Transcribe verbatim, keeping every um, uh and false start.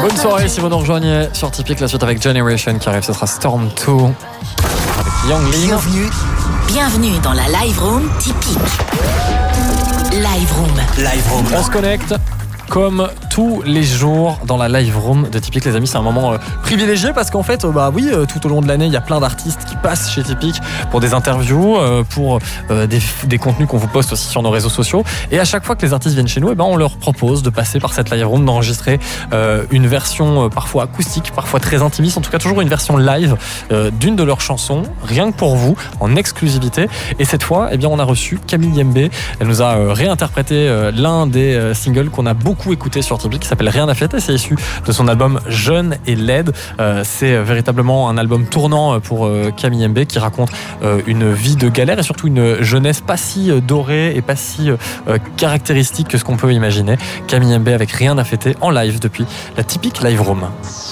Bonne soirée si vous nous rejoignez sur Typique. La suite avec Generation qui arrive, ce sera Storm deux avec Young Lean. Bienvenue, bienvenue dans la Live Room Typique. Live Room. Live Room. On se connecte comme tous les jours dans la Live Room de Typique, les amis. C'est un moment euh, privilégié parce qu'en fait, euh, bah oui, euh, tout au long de l'année, il y a plein d'artistes qui passent chez Typique pour des interviews, euh, pour euh, des, des contenus qu'on vous poste aussi sur nos réseaux sociaux. Et à chaque fois que les artistes viennent chez nous, eh ben, on leur propose de passer par cette Live Room, d'enregistrer euh, une version euh, parfois acoustique, parfois très intimiste, en tout cas toujours une version live euh, d'une de leurs chansons, rien que pour vous, en exclusivité. Et cette fois, eh bien, on a reçu Camille Yembe. Elle nous a euh, réinterprété euh, l'un des euh, singles qu'on a beaucoup écouté sur Typique, qui s'appelle Rien à fêter. C'est issu de son album Jeune et laide. Euh, c'est véritablement un album tournant pour euh, Camille Yembe, qui raconte euh, une vie de galère et surtout une jeunesse pas si euh, dorée et pas si euh, caractéristique que ce qu'on peut imaginer. Camille Yembe avec Rien à fêter en live depuis la Typique Live Room.